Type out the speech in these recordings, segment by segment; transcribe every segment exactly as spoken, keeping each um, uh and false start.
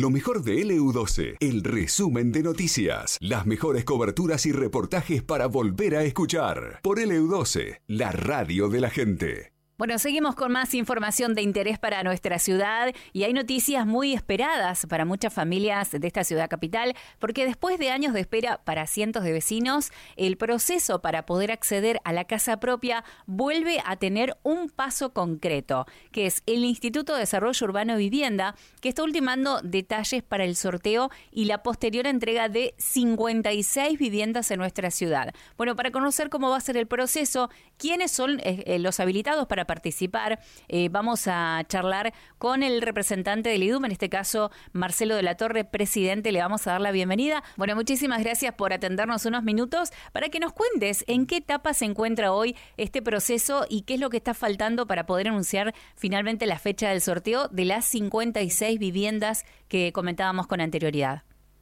Lo mejor de L U doce, el resumen de noticias, las mejores coberturas y reportajes para volver a escuchar. Por L U doce, la radio de la gente. Bueno, seguimos con más información de interés para nuestra ciudad y hay noticias muy esperadas para muchas familias de esta ciudad capital, porque después de años de espera para cientos de vecinos, el proceso para poder acceder a la casa propia vuelve a tener un paso concreto, que es el Instituto de Desarrollo Urbano y Vivienda, que está ultimando detalles para el sorteo y la posterior entrega de cincuenta y seis viviendas en nuestra ciudad. Bueno, para conocer cómo va a ser el proceso, quiénes son eh, los habilitados para participar, eh, vamos a charlar con el representante del I D U M, en este caso Marcelo de la Torre, presidente. Le vamos a dar la bienvenida. Bueno, muchísimas gracias por atendernos unos minutos para que nos cuentes en qué etapa se encuentra hoy este proceso y qué es lo que está faltando para poder anunciar finalmente la fecha del sorteo de las cincuenta y seis viviendas que comentábamos con anterioridad.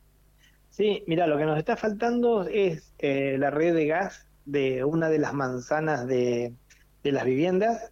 Sí, mira, lo que nos está faltando es eh, la red de gas de una de las manzanas de, de las viviendas.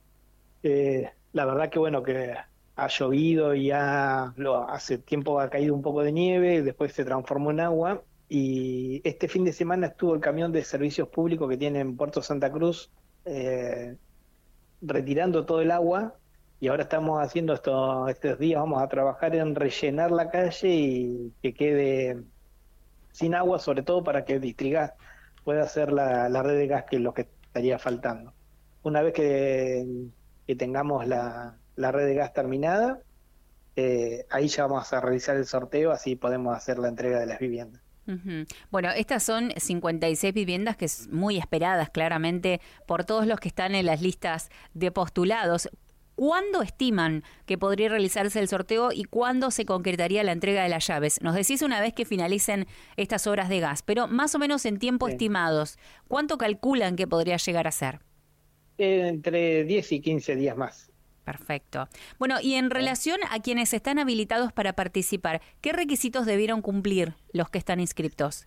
Eh, la verdad que bueno, que ha llovido y ha, lo, hace tiempo ha caído un poco de nieve, después se transformó en agua y este fin de semana estuvo el camión de servicios públicos que tiene en Puerto Santa Cruz eh, retirando todo el agua y ahora estamos haciendo esto, estos días, vamos a trabajar en rellenar la calle y que quede sin agua, sobre todo para que Distrigas pueda hacer la, la red de gas, que es lo que estaría faltando. Una vez que que tengamos la, la red de gas terminada, eh, ahí ya vamos a realizar el sorteo, así podemos hacer la entrega de las viviendas. Uh-huh. Bueno, estas son cincuenta y seis viviendas que es muy esperadas claramente por todos los que están en las listas de postulados. ¿Cuándo estiman que podría realizarse el sorteo y cuándo se concretaría la entrega de las llaves? Nos decís una vez que finalicen estas obras de gas, pero más o menos en tiempo sí. estimados, ¿cuánto calculan que podría llegar a ser? Entre diez y quince días más. Perfecto. Bueno, y en relación a quienes están habilitados para participar, ¿qué requisitos debieron cumplir los que están inscriptos?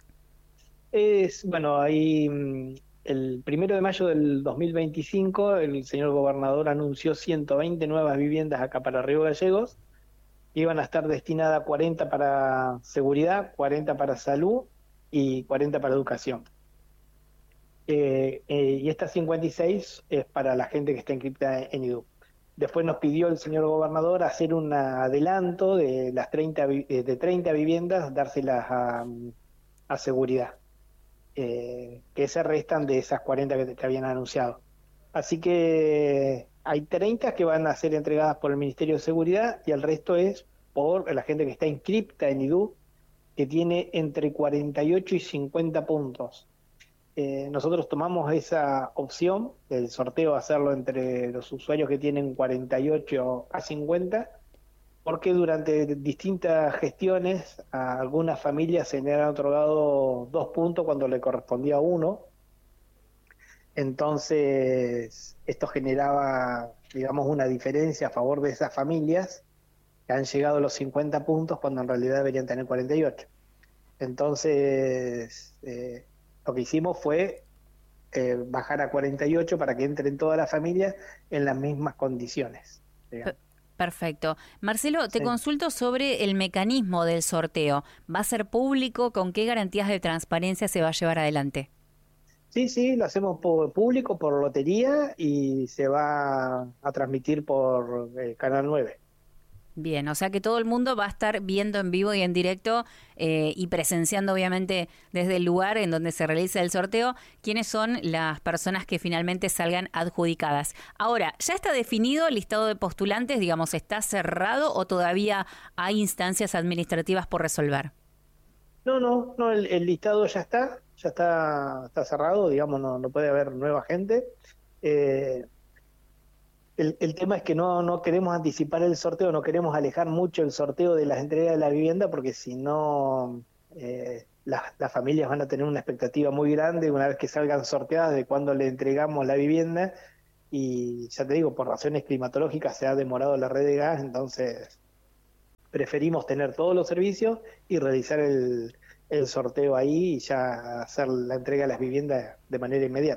Es, bueno, ahí el primero de mayo del dos mil veinticinco el señor gobernador anunció ciento veinte nuevas viviendas acá para Río Gallegos, que iban a estar destinadas cuarenta para seguridad, cuarenta para salud y cuarenta para educación. Eh, eh, y estas cincuenta y seis es para la gente que está inscripta en I D U. Después nos pidió el señor gobernador hacer un adelanto de las treinta, de treinta viviendas, dárselas a, a seguridad, eh, que se restan de esas cuarenta que, que habían anunciado. Así que hay treinta que van a ser entregadas por el Ministerio de Seguridad y el resto es por la gente que está inscripta en I D U, que tiene entre cuarenta y ocho y cincuenta puntos. Eh, nosotros tomamos esa opción del sorteo, hacerlo entre los usuarios que tienen cuarenta y ocho a cincuenta, porque durante distintas gestiones a algunas familias se le han otorgado dos puntos cuando le correspondía uno. Entonces esto generaba, digamos, una diferencia a favor de esas familias que han llegado a los cincuenta puntos cuando en realidad deberían tener cuarenta y ocho. Entonces eh, lo que hicimos fue eh, bajar a cuarenta y ocho para que entren todas las familias en las mismas condiciones. Digamos. Perfecto. Marcelo, te Sí. consulto sobre el mecanismo del sorteo. ¿Va a ser público? ¿Con qué garantías de transparencia se va a llevar adelante? Sí, sí, lo hacemos por público, por lotería y se va a transmitir por eh, Canal nueve. Bien, o sea que todo el mundo va a estar viendo en vivo y en directo eh, y presenciando obviamente desde el lugar en donde se realiza el sorteo quiénes son las personas que finalmente salgan adjudicadas. Ahora, ¿ya está definido el listado de postulantes? Digamos, ¿está cerrado o todavía hay instancias administrativas por resolver? No, no, no, el, el listado ya está, ya está, está cerrado, digamos, no, no puede haber nueva gente. Eh, El, el tema es que no, no queremos anticipar el sorteo, no queremos alejar mucho el sorteo de las entregas de la vivienda, porque si no, eh, las, las familias van a tener una expectativa muy grande una vez que salgan sorteadas de cuándo le entregamos la vivienda, y ya te digo, por razones climatológicas se ha demorado la red de gas, entonces preferimos tener todos los servicios y realizar el, el sorteo ahí y ya hacer la entrega de las viviendas de manera inmediata.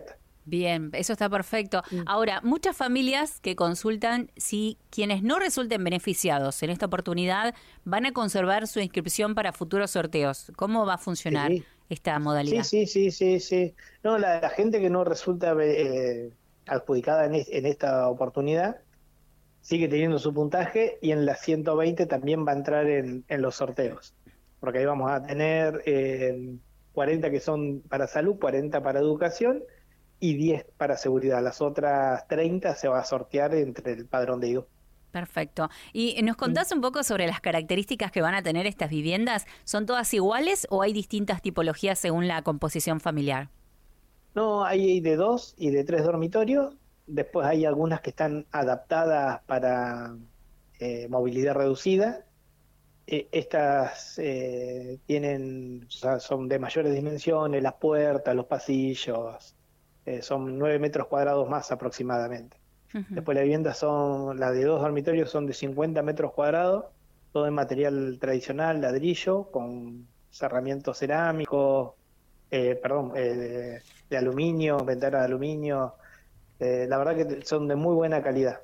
Bien, eso está perfecto. Sí. Ahora, muchas familias que consultan si quienes no resulten beneficiados en esta oportunidad van a conservar su inscripción para futuros sorteos. ¿Cómo va a funcionar sí. esta modalidad? Sí, sí, sí, sí, sí. No, la, la gente que no resulta eh, adjudicada en, es, en esta oportunidad sigue teniendo su puntaje y en las ciento veinte también va a entrar en, en los sorteos. Porque ahí vamos a tener eh, cuarenta que son para salud, cuarenta para educación y diez para seguridad. Las otras treinta se va a sortear entre el padrón de I D U. Perfecto. ¿Y nos contás un poco sobre las características que van a tener estas viviendas? ¿Son todas iguales o hay distintas tipologías según la composición familiar? No, hay de dos y de tres dormitorios. Después hay algunas que están adaptadas para eh, movilidad reducida. Eh, estas eh, tienen, o sea, son de mayores dimensiones, las puertas, los pasillos. Eh, son nueve metros cuadrados más aproximadamente. Uh-huh. Después las viviendas son, las de dos dormitorios son de cincuenta metros cuadrados, todo en material tradicional, ladrillo, con cerramientos cerámicos, eh, perdón, eh, de, de aluminio, ventanas de aluminio. Eh, la verdad que son de muy buena calidad.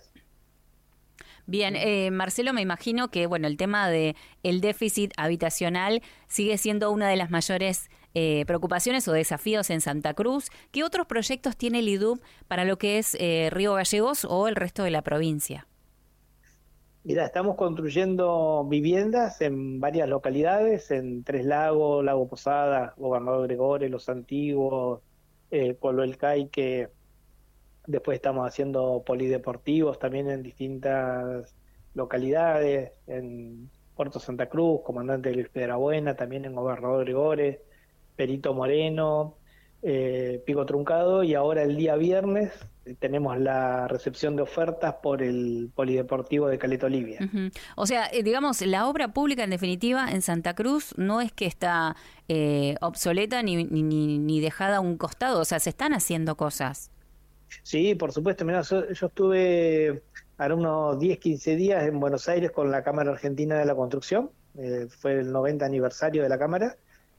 Bien, eh, Marcelo, me imagino que bueno, el tema de el déficit habitacional sigue siendo una de las mayores eh, preocupaciones o desafíos en Santa Cruz. ¿Qué otros proyectos tiene el I D U P para lo que es eh, Río Gallegos o el resto de la provincia? Mira, estamos construyendo viviendas en varias localidades, en Tres Lagos, Lago Posada, Gobernador Gregores, Los Antiguos, eh, Pueblo El Caique. Después estamos haciendo polideportivos también en distintas localidades, en Puerto Santa Cruz, Comandante Luis Piedrabuena, también en Gobernador Gregores, Perito Moreno, eh, Pico Truncado, y ahora el día viernes tenemos la recepción de ofertas por el polideportivo de Caleta Olivia. Uh-huh. O sea, eh, digamos, la obra pública en definitiva en Santa Cruz no es que está eh, obsoleta ni, ni, ni dejada a un costado, o sea, se están haciendo cosas. Sí, por supuesto. Mirá, yo, yo estuve ahora unos diez, quince días en Buenos Aires con la Cámara Argentina de la Construcción, eh, fue el noventa aniversario de la Cámara,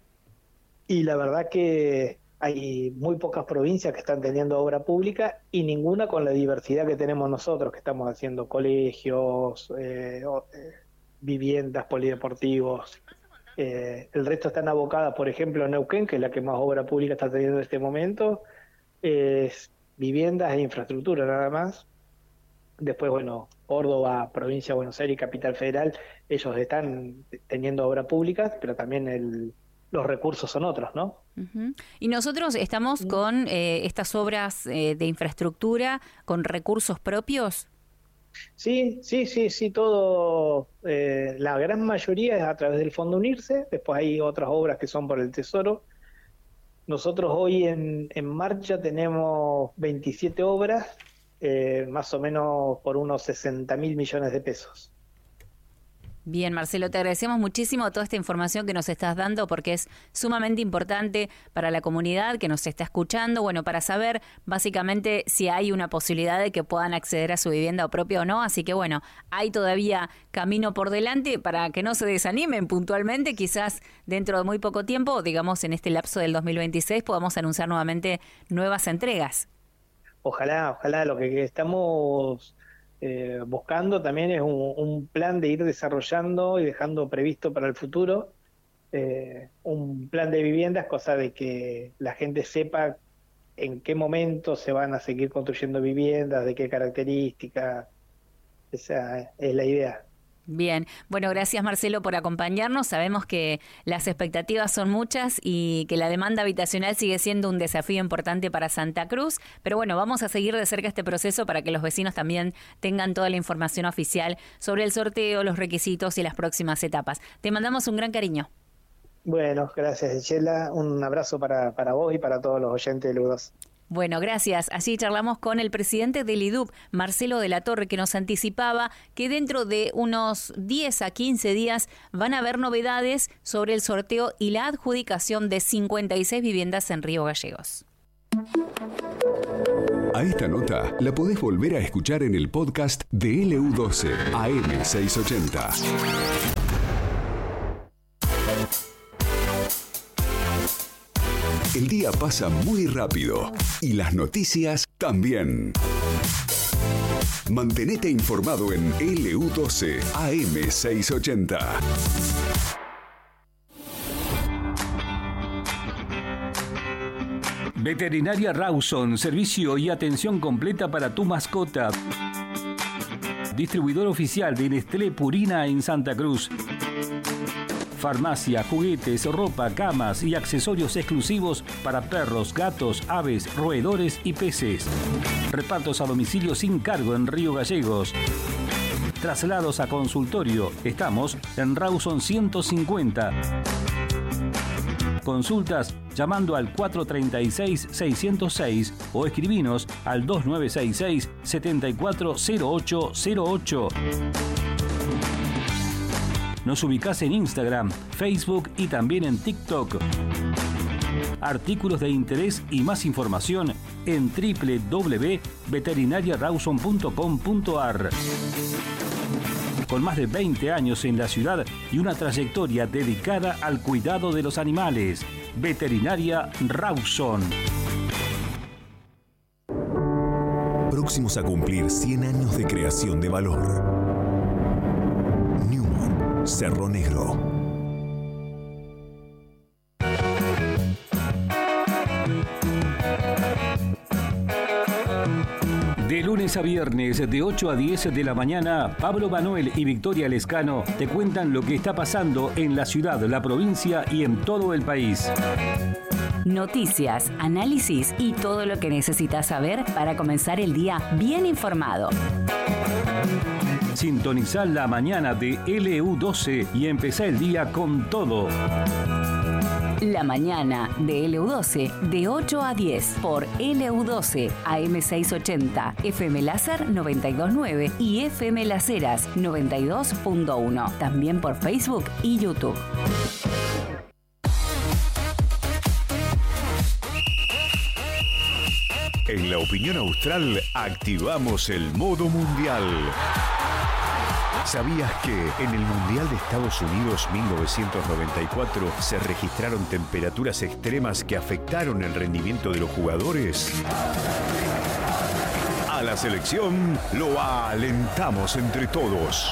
y la verdad que hay muy pocas provincias que están teniendo obra pública y ninguna con la diversidad que tenemos nosotros, que estamos haciendo colegios, eh, eh, viviendas, polideportivos. Eh, el resto están abocadas, por ejemplo, Neuquén, que es la que más obra pública está teniendo en este momento, es viviendas e infraestructura nada más. Después, bueno, Córdoba, provincia de Buenos Aires y Capital Federal, ellos están teniendo obra pública, pero también el, los recursos son otros, ¿no? Uh-huh. Y nosotros estamos sí. con eh, estas obras eh, de infraestructura con recursos propios. Sí, sí, sí, sí, todo, eh, la gran mayoría es a través del Fondo Unirse, después hay otras obras que son por el Tesoro. Nosotros hoy en, en marcha tenemos veintisiete obras, eh, más o menos por unos sesenta mil millones de pesos. Bien, Marcelo, te agradecemos muchísimo toda esta información que nos estás dando porque es sumamente importante para la comunidad que nos está escuchando, bueno, para saber básicamente si hay una posibilidad de que puedan acceder a su vivienda propia o no, así que bueno, hay todavía camino por delante para que no se desanimen puntualmente, quizás dentro de muy poco tiempo, digamos en este lapso del dos mil veintiséis, podamos anunciar nuevamente nuevas entregas. Ojalá, ojalá, lo que estamos Eh, buscando también es un, un plan de ir desarrollando y dejando previsto para el futuro eh, un plan de viviendas, cosa de que la gente sepa en qué momento se van a seguir construyendo viviendas, de qué características. Esa es la idea. Bien, bueno, gracias Marcelo por acompañarnos. Sabemos que las expectativas son muchas y que la demanda habitacional sigue siendo un desafío importante para Santa Cruz, pero bueno, vamos a seguir de cerca este proceso para que los vecinos también tengan toda la información oficial sobre el sorteo, los requisitos y las próximas etapas. Te mandamos un gran cariño. Bueno, gracias Gisela, un abrazo para, para vos y para todos los oyentes de Ludos. Bueno, gracias. Así charlamos con el presidente del I D U P, Marcelo de la Torre, que nos anticipaba que dentro de unos diez a quince días van a haber novedades sobre el sorteo y la adjudicación de cincuenta y seis viviendas en Río Gallegos. A esta nota la podés volver a escuchar en el podcast de L U doce A M seiscientos ochenta. El día pasa muy rápido y las noticias también. Mantenete informado en L U doce A M seiscientos ochenta. Veterinaria Rawson, servicio y atención completa para tu mascota. Distribuidor oficial de Nestlé Purina en Santa Cruz. Farmacia, juguetes, ropa, camas y accesorios exclusivos para perros, gatos, aves, roedores y peces. Repartos a domicilio sin cargo en Río Gallegos. Traslados a consultorio. Estamos en Rawson ciento cincuenta. Consultas llamando al cuatro tres seis, seis cero seis o escribinos al dos nueve seis seis, siete cuatro cero ocho cero ocho. Nos ubicás en Instagram, Facebook y también en TikTok. Artículos de interés y más información en doble u doble u doble u punto veterinaria rawson punto com punto a r. Con más de veinte años en la ciudad y una trayectoria dedicada al cuidado de los animales. Veterinaria Rawson. Próximos a cumplir cien años de creación de valor. Newman, Cerro Negro. De lunes a viernes, de ocho a diez de la mañana, Pablo Manuel y Victoria Lescano te cuentan lo que está pasando en la ciudad, la provincia y en todo el país. Noticias, análisis y todo lo que necesitas saber para comenzar el día bien informado. Sintonizá la mañana de L U doce y empezá el día con todo. La mañana de L U doce de ocho a diez por L U doce A M seiscientos ochenta, F M Láser noventa y dos punto nueve y F M Las Heras noventa y dos punto uno. También por Facebook y YouTube. En la opinión austral activamos el modo mundial. ¿Sabías que en el Mundial de Estados Unidos mil novecientos noventa y cuatro se registraron temperaturas extremas que afectaron el rendimiento de los jugadores? A la selección lo alentamos entre todos.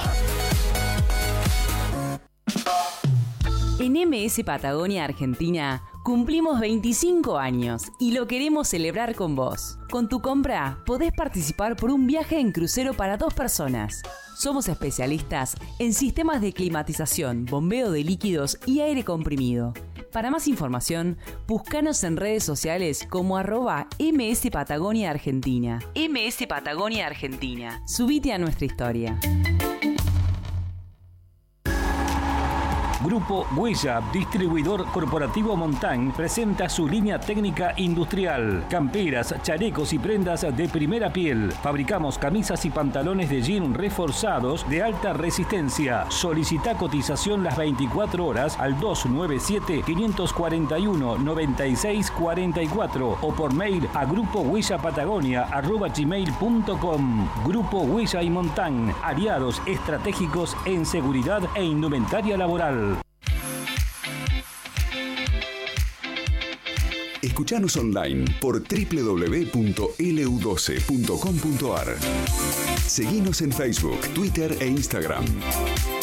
En M S Patagonia Argentina cumplimos veinticinco años y lo queremos celebrar con vos. Con tu compra podés participar por un viaje en crucero para dos personas. Somos especialistas en sistemas de climatización, bombeo de líquidos y aire comprimido. Para más información, búscanos en redes sociales como arroba M S Patagonia Argentina. M S Patagonia Argentina. Subite a nuestra historia. Grupo Huella, distribuidor corporativo Montán, presenta su línea técnica industrial. Camperas, chalecos y prendas de primera piel. Fabricamos camisas y pantalones de jean reforzados de alta resistencia. Solicita cotización las veinticuatro horas al dos nueve siete, cinco cuatro uno, nueve seis cuatro cuatro o por mail a grupo huella patagonia arroba gmail punto com. Grupo Huella y Montán, aliados estratégicos en seguridad e indumentaria laboral. Escuchanos online por doble u doble u doble u punto L U doce punto com punto a r. Seguinos en Facebook, Twitter e Instagram.